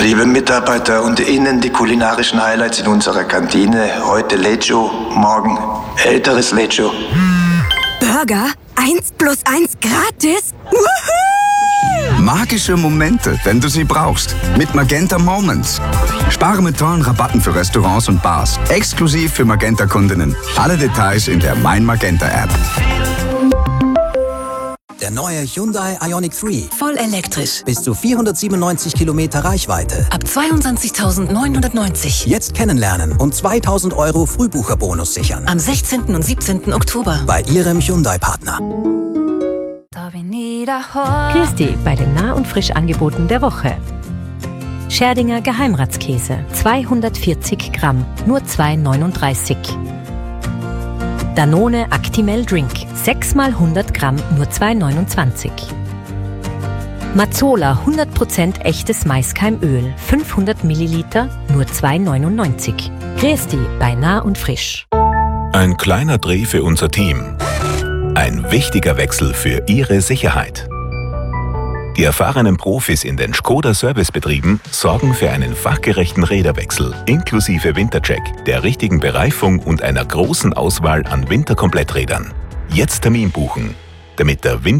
Liebe Mitarbeiter, und Ihnen die kulinarischen Highlights in unserer Kantine. Heute Lecho, morgen älteres Lecho. Burger? 1 + 1 gratis? Magische Momente, wenn du sie brauchst. Mit Magenta Moments. Spare mit tollen Rabatten für Restaurants und Bars. Exklusiv für Magenta-Kundinnen. Alle Details in der Mein Magenta-App. Der neue Hyundai Ioniq 3. Voll elektrisch. Bis zu 497 Kilometer Reichweite. Ab 22.990. Jetzt kennenlernen und 2.000 € Frühbucherbonus sichern. Am 16. und 17. Oktober. Bei Ihrem Hyundai-Partner. Grüß dich bei den Nah- und Frischangeboten der Woche. Scherdinger Geheimratskäse, 240 Gramm, nur 2,39. Danone Actimel Drink, 6 x 100 Gramm, nur 2,29. Mazola 100% echtes Maiskeimöl, 500 Milliliter, nur 2,99. Grüß dich bei Nah und Frisch. Ein kleiner Dreh für unser Team. Ein wichtiger Wechsel für Ihre Sicherheit. Die erfahrenen Profis in den Škoda-Servicebetrieben sorgen für einen fachgerechten Räderwechsel inklusive Wintercheck, der richtigen Bereifung und einer großen Auswahl an Winterkompletträdern. Jetzt Termin buchen, damit der Winter